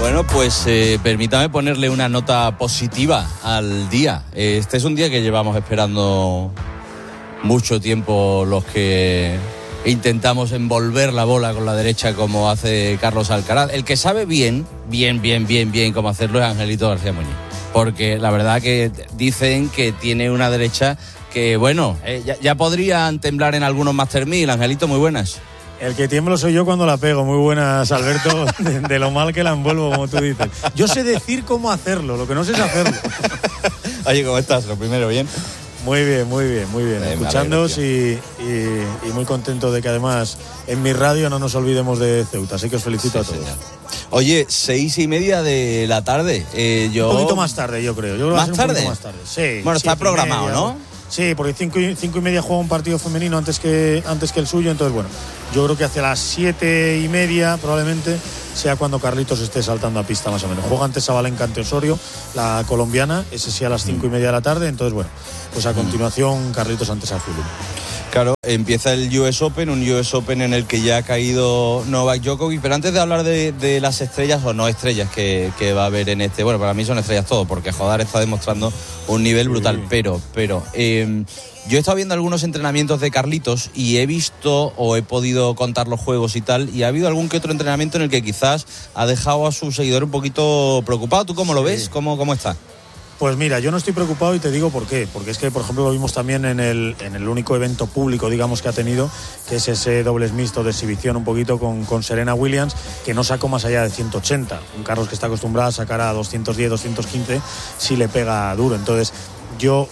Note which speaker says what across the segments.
Speaker 1: Bueno, pues permítame ponerle una nota positiva al día. Este es un día que llevamos esperando mucho tiempo los que intentamos envolver la bola con la derecha como hace Carlos Alcaraz. El que sabe bien cómo hacerlo es Angelito García Muñiz. Porque la verdad que dicen que tiene una derecha que, bueno, ya podrían temblar en algunos Master 1000. Angelito, muy buenas.
Speaker 2: El que tiemblo soy yo cuando la pego. Muy buenas, Alberto, de lo mal que la envuelvo, como tú dices. Yo sé decir cómo hacerlo, lo que no sé es hacerlo.
Speaker 1: Oye, ¿cómo estás? Lo primero, ¿bien?
Speaker 2: Muy bien. Escuchándoos y muy contento de que además en mi radio no nos olvidemos de Ceuta. Así que os felicito a todos. Señor.
Speaker 1: Oye, 6:30 de la tarde.
Speaker 2: Un poquito más tarde, yo creo.
Speaker 1: ¿Más tarde?
Speaker 2: Un poquito más tarde. Sí.
Speaker 1: Bueno, está programado, ¿no?
Speaker 2: Sí, porque 5:30 juega un partido femenino antes que el suyo. Entonces, bueno, yo creo que hacia las 7:30 probablemente sea cuando Carlitos esté saltando a pista más o menos. Juega antes Sabalenka ante Osorio, la colombiana, ese sí a las 5:30 de la tarde. Entonces, bueno, pues a continuación Carlitos antes a Zulu.
Speaker 1: Claro, empieza el US Open, un US Open en el que ya ha caído Novak Djokovic, pero antes de hablar de las estrellas o no estrellas que va a haber en este, bueno, para mí son estrellas todo, porque Jodar está demostrando un nivel brutal, pero yo he estado viendo algunos entrenamientos de Carlitos y he visto o he podido contar los juegos y tal, y ha habido algún que otro entrenamiento en el que quizás ha dejado a su seguidor un poquito preocupado. ¿Tú cómo lo ves? ¿Cómo está?
Speaker 2: Pues mira, yo no estoy preocupado y te digo por qué. Porque es que, por ejemplo, lo vimos también en el único evento público, digamos, que ha tenido, que es ese dobles mixto de exhibición un poquito con Serena Williams, que no sacó más allá de 180. Un Carlos que está acostumbrado a sacar a 210, 215 si le pega duro. Entonces, yo,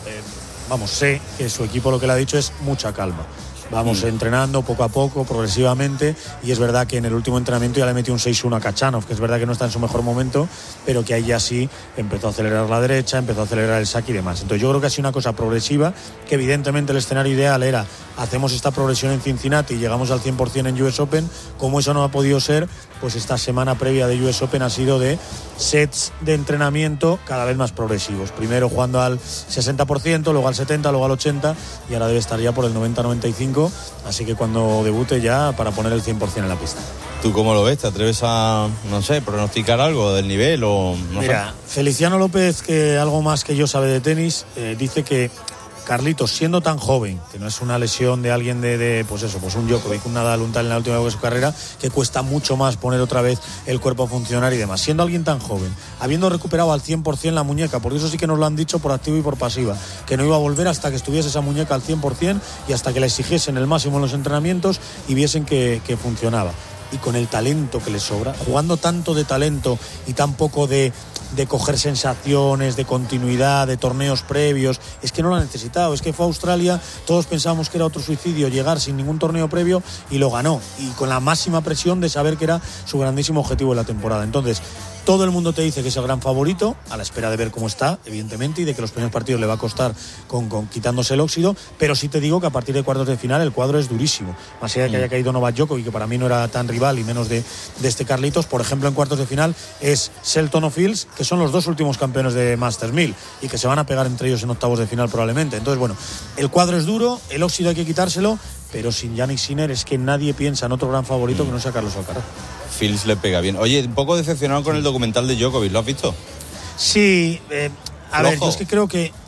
Speaker 2: sé que su equipo lo que le ha dicho es mucha calma. Vamos entrenando poco a poco, progresivamente, y es verdad que en el último entrenamiento ya le metió un 6-1 a Kachanov, que es verdad que no está en su mejor momento, pero que ahí ya sí empezó a acelerar la derecha, empezó a acelerar el saque y demás. Entonces yo creo que ha sido una cosa progresiva, que evidentemente el escenario ideal era hacemos esta progresión en Cincinnati y llegamos al 100% en US Open. Como eso no ha podido ser, pues esta semana previa de US Open ha sido de sets de entrenamiento cada vez más progresivos. Primero jugando al 60%, luego al 70%, luego al 80%, y ahora debe estar ya por el 90-95%, así que cuando debute ya para poner el 100% en la pista.
Speaker 1: ¿Tú cómo lo ves? ¿Te atreves a, pronosticar algo del nivel o no?
Speaker 2: Mira, sé? Feliciano López, que algo más que yo sabe de tenis, dice que Carlitos, siendo tan joven, que no es una lesión de alguien pues un Djokovic, un Nadal, un tal en la última época de su carrera, que cuesta mucho más poner otra vez el cuerpo a funcionar y demás. Siendo alguien tan joven, habiendo recuperado al 100% la muñeca, porque eso sí que nos lo han dicho por activa y por pasiva, que no iba a volver hasta que estuviese esa muñeca al 100% y hasta que la exigiesen el máximo en los entrenamientos y viesen que funcionaba. Y con el talento que le sobra, jugando tanto de talento y tan poco de coger sensaciones, de continuidad, de torneos previos, es que no lo ha necesitado. Es que fue a Australia, todos pensábamos que era otro suicidio llegar sin ningún torneo previo y lo ganó, y con la máxima presión de saber que era su grandísimo objetivo de la temporada. Entonces, todo el mundo te dice que es el gran favorito, a la espera de ver cómo está, evidentemente, y de que los primeros partidos le va a costar con quitándose el óxido, pero sí te digo que a partir de cuartos de final el cuadro es durísimo. Más allá de que haya caído Novak Djokovic, que para mí no era tan rival, y menos de este Carlitos, por ejemplo, en cuartos de final es Shelton o Fields, que son los dos últimos campeones de Masters 1000 y que se van a pegar entre ellos en octavos de final probablemente. Entonces, bueno, el cuadro es duro, el óxido hay que quitárselo, pero sin Jannik Sinner es que nadie piensa en otro gran favorito que no sea Carlos Alcaraz.
Speaker 1: Fields le pega bien. Oye, un poco decepcionado con el documental de Djokovic, ¿lo has visto?
Speaker 2: Sí, a ver, yo es que creo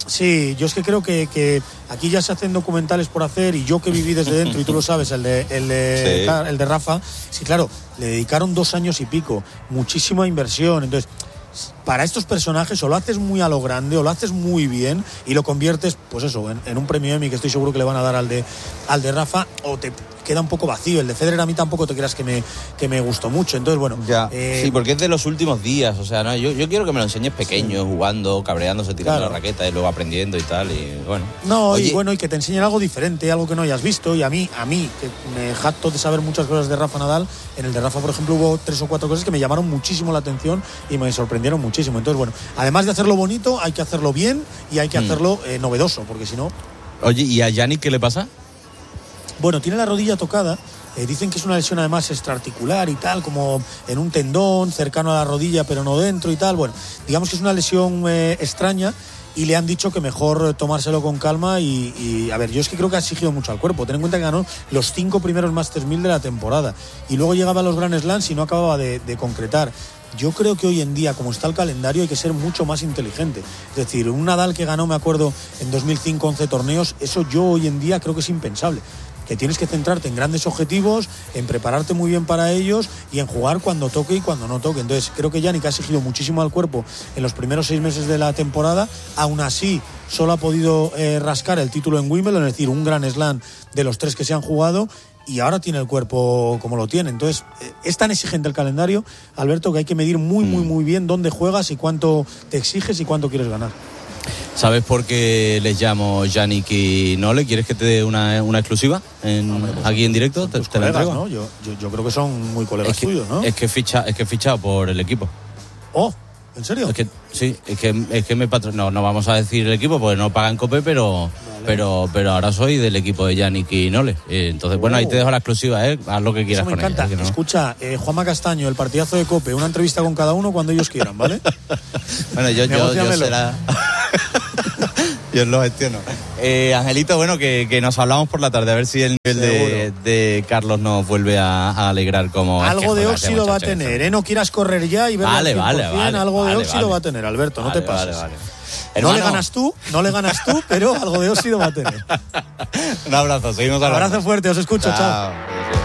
Speaker 2: que aquí ya se hacen documentales por hacer, y yo que viví desde dentro, y tú lo sabes, el de Rafa, sí, claro, le dedicaron 2 años y pico, muchísima inversión. Entonces, para estos personajes o lo haces muy a lo grande o lo haces muy bien y lo conviertes, pues eso, en un premio Emmy, que estoy seguro que le van a dar al de Rafa, o te queda un poco vacío. El de Federer a mí tampoco te creas que me gustó mucho. Entonces, bueno,
Speaker 1: ya. Sí, porque es de los últimos días, o sea, ¿no? Yo quiero que me lo enseñes pequeño, jugando, cabreándose, tirando la raqueta y luego aprendiendo y tal, y bueno.
Speaker 2: No, oye, y que te enseñen algo diferente, algo que no hayas visto. Y a mí que me jacto de saber muchas cosas de Rafa Nadal, en el de Rafa, por ejemplo, hubo 3 o 4 cosas que me llamaron muchísimo la atención y me sorprendieron muchísimo. Entonces, bueno, además de hacerlo bonito, hay que hacerlo bien y hay que hacerlo novedoso, porque si no...
Speaker 1: Oye, ¿y a Jannik qué le pasa?
Speaker 2: Bueno, tiene la rodilla tocada. Dicen que es una lesión además extraarticular y tal, como en un tendón cercano a la rodilla pero no dentro y tal. Bueno, digamos que es una lesión extraña, y le han dicho que mejor tomárselo con calma y a ver, yo es que creo que ha exigido mucho al cuerpo. Ten en cuenta que ganó los 5 primeros Masters 1000 de la temporada y luego llegaba a los Grand Slams y no acababa de concretar. yo creo que hoy en día, como está el calendario, hay que ser mucho más inteligente. Es decir, un Nadal que ganó, me acuerdo, en 2005 11 torneos, eso yo hoy en día creo que es impensable. Que tienes que centrarte en grandes objetivos, en prepararte muy bien para ellos y en jugar cuando toque y cuando no toque. Entonces creo que Jannik ha exigido muchísimo al cuerpo en los primeros 6 meses de la temporada. Aún así solo ha podido rascar el título en Wimbledon, es decir, un gran slam de los 3 que se han jugado, y ahora tiene el cuerpo como lo tiene. Entonces es tan exigente el calendario, Alberto, que hay que medir muy bien dónde juegas y cuánto te exiges y cuánto quieres ganar.
Speaker 1: ¿Sabes por qué les llamo Jannik y Nole? ¿Quieres que te dé una exclusiva aquí en directo?
Speaker 2: ¿Te
Speaker 1: la entrego?
Speaker 2: ¿No? Yo creo que son muy colegas tuyos, ¿no?
Speaker 1: Es que he fichado por el equipo.
Speaker 2: Oh, ¿en serio?
Speaker 1: Es que sí, es que me no vamos a decir el equipo porque no pagan COPE, pero ahora soy del equipo de Jannik y Nole. Entonces, bueno, ahí te dejo la exclusiva, haz lo que quieras con ella.
Speaker 2: Eso me encanta. Escucha, Juanma Castaño, el partidazo de COPE, una entrevista con cada uno cuando ellos quieran, ¿vale?
Speaker 1: Bueno, yo será... Yo lo gestiono. Angelito, bueno, que nos hablamos por la tarde, a ver si el nivel de Carlos nos vuelve a alegrar como...
Speaker 2: Algo de óxido va a tener, no quieras correr ya y ver
Speaker 1: vale,
Speaker 2: algo de óxido va a tener, Alberto, no te pases.
Speaker 1: Vale.
Speaker 2: No le ganas tú, pero algo de óxido va a tener.
Speaker 1: Un abrazo, seguimos hablando.
Speaker 2: Un abrazo fuerte, os escucho, chao.